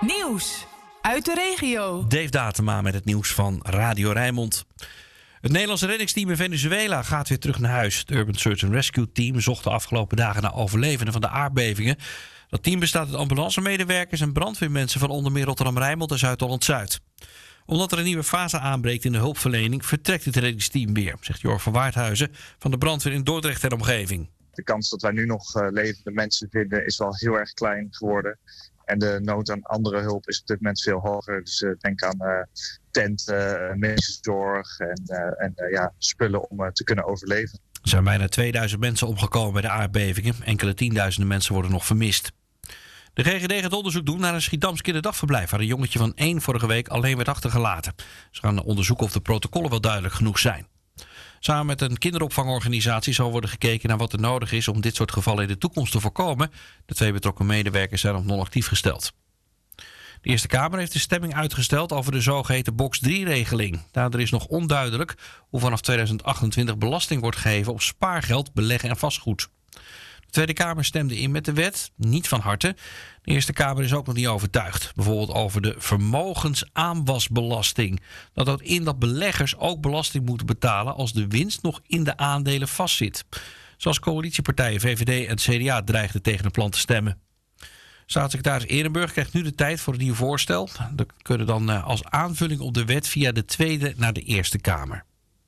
Nieuws uit de regio. Dave Datema met het nieuws van Radio Rijnmond. Het Nederlandse reddingsteam in Venezuela gaat weer terug naar huis. Het Urban Search and Rescue Team zocht de afgelopen dagen naar overlevenden van de aardbevingen. Dat team bestaat uit ambulancemedewerkers en brandweermensen van onder meer Rotterdam-Rijnmond en Zuid-Holland-Zuid. Omdat er een nieuwe fase aanbreekt in de hulpverlening, vertrekt het reddingsteam weer, zegt Jorg van Waardhuizen van de brandweer in Dordrecht en omgeving. De kans dat wij nu nog levende mensen vinden is wel heel erg klein geworden. En de nood aan andere hulp is op dit moment veel hoger. Dus denk aan tenten, medische zorg en spullen om te kunnen overleven. Er zijn bijna 2000 mensen omgekomen bij de aardbevingen. Enkele tienduizenden mensen worden nog vermist. De GGD gaat onderzoek doen naar een Schiedams kinderdagverblijf, waar een jongetje van 1 vorige week alleen werd achtergelaten. Ze gaan onderzoeken of de protocollen wel duidelijk genoeg zijn. Samen met een kinderopvangorganisatie zal worden gekeken naar wat er nodig is om dit soort gevallen in de toekomst te voorkomen. De 2 betrokken medewerkers zijn op non-actief gesteld. De Eerste Kamer heeft de stemming uitgesteld over de zogeheten box 3-regeling. Daardoor is nog onduidelijk hoe vanaf 2028 belasting wordt gegeven op spaargeld, beleggen en vastgoed. De Tweede Kamer stemde in met de wet, niet van harte. De Eerste Kamer is ook nog niet overtuigd. Bijvoorbeeld over de vermogensaanwasbelasting. Dat houdt in dat beleggers ook belasting moeten betalen als de winst nog in de aandelen vastzit. Zoals coalitiepartijen VVD en CDA dreigden tegen het plan te stemmen. Staatssecretaris Ehrenburg krijgt nu de tijd voor een nieuw voorstel. Dat kunnen dan als aanvulling op de wet via de Tweede naar de Eerste Kamer.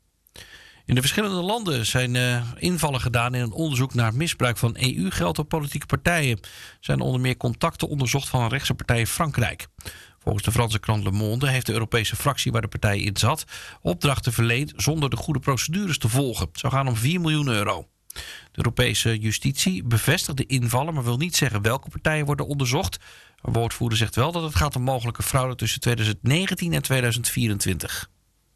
In de verschillende landen zijn invallen gedaan in een onderzoek naar misbruik van EU-geld door politieke partijen. Er zijn onder meer contacten onderzocht van een rechtse partij in Frankrijk. Volgens de Franse krant Le Monde heeft de Europese fractie waar de partij in zat opdrachten verleend zonder de goede procedures te volgen. Het zou gaan om €4 miljoen. De Europese justitie bevestigt de invallen, maar wil niet zeggen welke partijen worden onderzocht. Een woordvoerder zegt wel dat het gaat om mogelijke fraude tussen 2019 en 2024.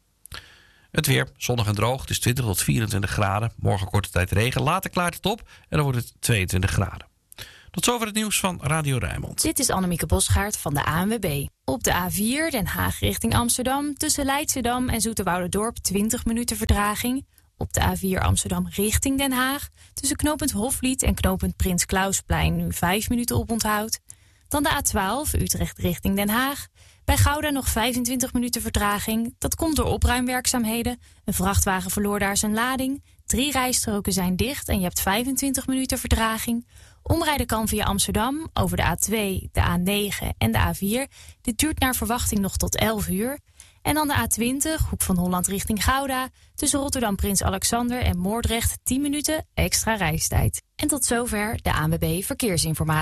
Het weer, zonnig en droog. Het is 20 tot 24 graden. Morgen korte tijd regen. Later klaart het op en dan wordt het 22 graden. Tot zover het nieuws van Radio Rijnmond. Dit is Annemieke Bosgaard van de ANWB. Op de A4 Den Haag richting Amsterdam tussen Leidschendam en Zoeterwouderdorp 20 minuten vertraging. Op de A4 Amsterdam richting Den Haag tussen knooppunt Hofvliet en knooppunt Prins Klausplein nu 5 minuten oponthoud. Dan de A12 Utrecht richting Den Haag. Bij Gouda nog 25 minuten vertraging. Dat komt door opruimwerkzaamheden. Een vrachtwagen verloor daar zijn lading. 3 rijstroken zijn dicht en je hebt 25 minuten vertraging. Omrijden kan via Amsterdam over de A2, de A9 en de A4. Dit duurt naar verwachting nog tot 11 uur. En dan de A20, Hoek van Holland richting Gouda. Tussen Rotterdam Prins Alexander en Moordrecht 10 minuten extra reistijd. En tot zover de ANWB Verkeersinformatie.